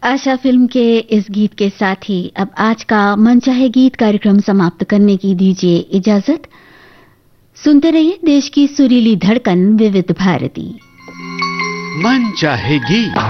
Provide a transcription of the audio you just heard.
आशा film के इस गीत के साथ ही अब आज का मनचाहे गीत कार्यक्रम समाप्त करने की दीजिए इजाजत। सुनते रहिए देश की सुरीली धड़कन विविध भारती। मनचाहे गीत।